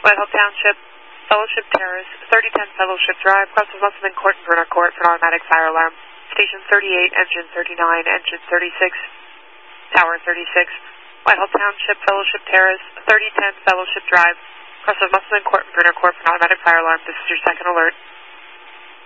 Whitehall Township, Fellowship Terrace, 3010 Fellowship Drive, cross of Musselman Court and Bruner Court for an automatic fire alarm. Station 38, engine 39, engine 36, tower 36. Whitehall Township, Fellowship Terrace, 3010 Fellowship Drive, cross of Musselman Court and Bruner Court for an automatic fire alarm. This is your second alert.